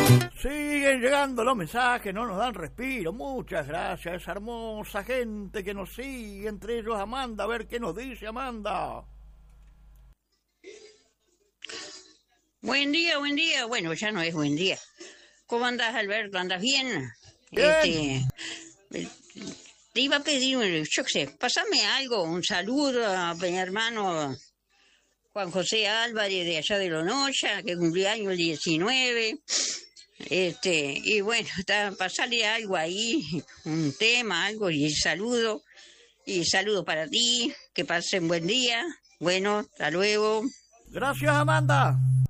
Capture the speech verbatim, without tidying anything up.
Siguen llegando los mensajes, no nos dan respiro. Muchas gracias a esa hermosa gente que nos sigue, entre ellos Amanda. A ver qué nos dice Amanda. Buen día, buen día. Bueno, ya no es buen día. ¿Cómo andás, Alberto? ¿Andas bien? Bien. Este, te iba a pedir, yo qué sé, pasame algo, un saludo a mi hermano Juan José Álvarez de allá de Lonoya, que cumplió año el diecinueve. Este, y bueno, está, pasarle algo ahí, un tema, algo, y saludo, y saludo para ti, que pasen buen día. Bueno, hasta luego. Gracias, Amanda.